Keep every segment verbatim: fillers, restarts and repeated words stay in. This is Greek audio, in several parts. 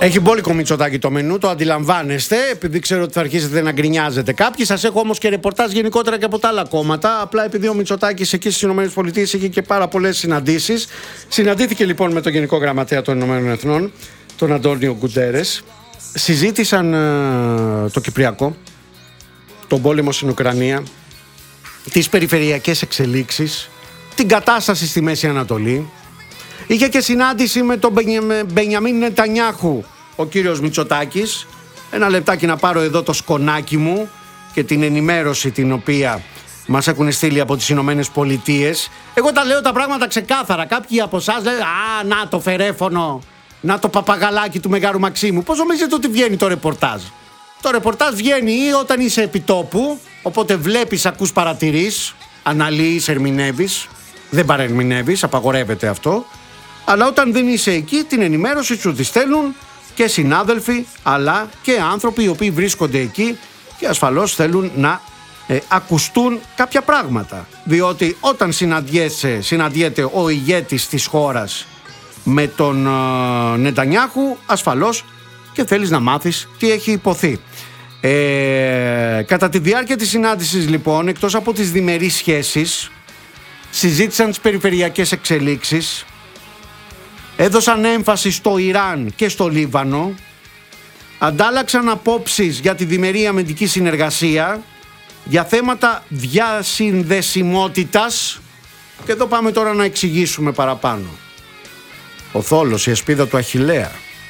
Έχει μπόλικο Μητσοτάκη το μενού, το αντιλαμβάνεστε, επειδή ξέρω ότι θα αρχίσετε να γκρινιάζετε κάποιοι. Σας έχω όμως και ρεπορτάζ γενικότερα και από τα άλλα κόμματα. Απλά επειδή ο Μητσοτάκης εκεί στις ΗΠΑ είχε και πάρα πολλές συναντήσεις. Συναντήθηκε λοιπόν με τον Γενικό Γραμματέα των Ηνωμένων Εθνών, τον Αντώνιο Γκουντέρες. Συζήτησαν ε, το Κυπριακό, τον πόλεμο στην Ουκρανία, τις περιφερειακές εξελίξεις, την κατάσταση στη Μέση Ανατολή. Είχε και συνάντηση με τον Μπενιαμίν Νετανιάχου ο κύριος Μητσοτάκης. Ένα λεπτάκι να πάρω εδώ το σκονάκι μου και την ενημέρωση την οποία μας έχουν στείλει από τις Ηνωμένες Πολιτείες. Εγώ τα λέω τα πράγματα ξεκάθαρα. Κάποιοι από εσάς λένε «Α, να το φερέφωνο, να το παπαγαλάκι του Μεγάρου Μαξίμου». Πώς νομίζετε ότι βγαίνει το ρεπορτάζ? Το ρεπορτάζ βγαίνει ή όταν είσαι επιτόπου, οπότε βλέπεις, ακούς, παρατηρείς, αναλύεις, ερμηνεύεις. Δεν παρερμηνεύεις, απαγορεύεται αυτό. Αλλά όταν δεν είσαι εκεί, την ενημέρωση σου τη στέλνουν και συνάδελφοι, αλλά και άνθρωποι οι οποίοι βρίσκονται εκεί και ασφαλώς θέλουν να ε, ακουστούν κάποια πράγματα. Διότι όταν συναντιέσαι, συναντιέται ο ηγέτης της χώρας με τον ε, Νετανιάχου, ασφαλώς και θέλεις να μάθεις τι έχει υποθεί. Ε, κατά τη διάρκεια της συνάντησης λοιπόν, εκτός από τις διμερείς σχέσεις, συζήτησαν τις περιφερειακές εξελίξεις, έδωσαν έμφαση στο Ιράν και στο Λίβανο, αντάλλαξαν απόψεις για τη διμερή αμυντική συνεργασία, για θέματα διασυνδεσιμότητας, και εδώ πάμε τώρα να εξηγήσουμε παραπάνω. Ο Θόλος, η ασπίδα του Αχιλλέα,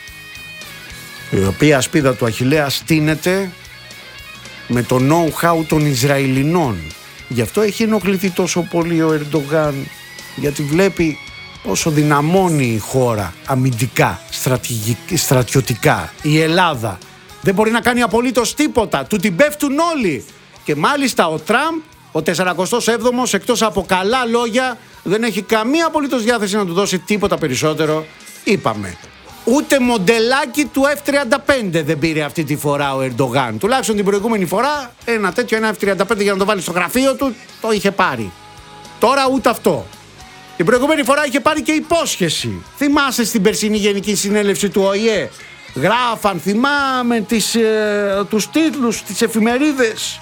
η οποία ασπίδα του Αχιλλέα στείνεται με το know-how των Ισραηλινών. Γι' αυτό έχει ενοχληθεί τόσο πολύ ο Ερντογάν, γιατί βλέπει πόσο δυναμώνει η χώρα αμυντικά, στρατιωτικά. Η Ελλάδα δεν μπορεί να κάνει απολύτως τίποτα, του την πέφτουν όλοι. Και μάλιστα ο Τραμπ, ο τεσσαρακοστός έβδομος, εκτός από καλά λόγια, δεν έχει καμία απολύτως διάθεση να του δώσει τίποτα περισσότερο. Είπαμε, ούτε μοντελάκι του εφ τριάντα πέντε δεν πήρε αυτή τη φορά ο Ερντογάν. Τουλάχιστον την προηγούμενη φορά ένα τέτοιο, ένα εφ τριάντα πέντε για να το βάλει στο γραφείο του, το είχε πάρει. Τώρα ούτε αυτό. Την προηγούμενη φορά είχε πάρει και υπόσχεση. Θυμάσαι στην περσινή Γενική Συνέλευση του Ο Η Ε? Γράφαν, θυμάμαι τις, ε, τους τίτλους, τις εφημερίδες.